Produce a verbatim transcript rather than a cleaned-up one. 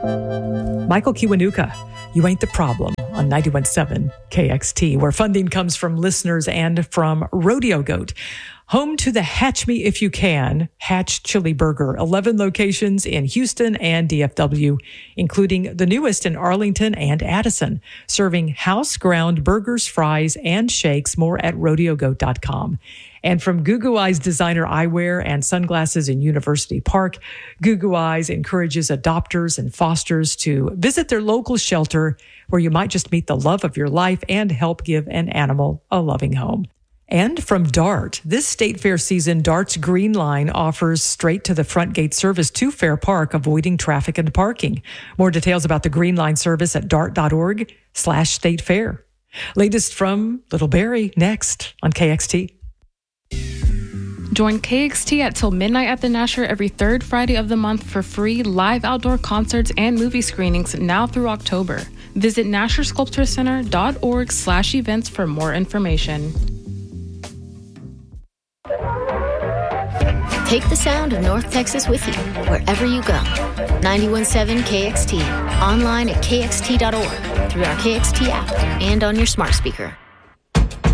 Michael Kiwanuka, You Ain't the Problem on ninety-one point seven K X T, where funding comes from listeners and from Rodeo Goat. Home to the Hatch Me If You Can Hatch Chili Burger, eleven locations in Houston and D F W, including the newest in Arlington and Addison, serving house-ground burgers, fries, and shakes. More at rodeo goat dot com. And from Goo Goo Eyes designer eyewear and sunglasses in University Park, Goo Goo Eyes encourages adopters and fosters to visit their local shelter where you might just meet the love of your life and help give an animal a loving home. And from DART, this State Fair season, DART's Green Line offers straight to the front gate service to Fair Park, avoiding traffic and parking. More details about the Green Line service at dart dot org slash state fair. Latest from Little Barrie next on K X T. Join K X T at Till Midnight at the Nasher every third Friday of the month for free live outdoor concerts and movie screenings now through October. Visit nasher sculpture center dot org slash events for more information. Take the sound of North Texas with you wherever you go. ninety-one point seven K X T, online at K X T dot org, through our K X T app, and on your smart speaker.